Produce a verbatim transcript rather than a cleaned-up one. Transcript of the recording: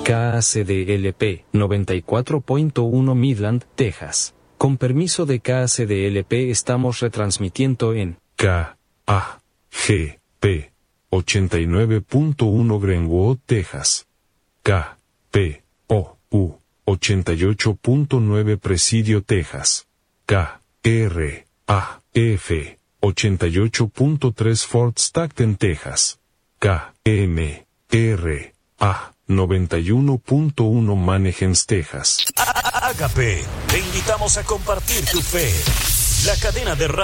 K A C D L P noventa y cuatro punto uno Midland, Texas. Con permiso de K A C D L P estamos retransmitiendo en K A G P ochenta y nueve punto uno Greenwood, Texas. K P O U ochenta y ocho punto nueve Presidio, Texas. K R A F ochenta y ocho punto tres Fort Stockton, Texas. K M R A noventa y uno punto uno Mannheim, Texas. Agape, te invitamos a compartir tu fe. La cadena de radio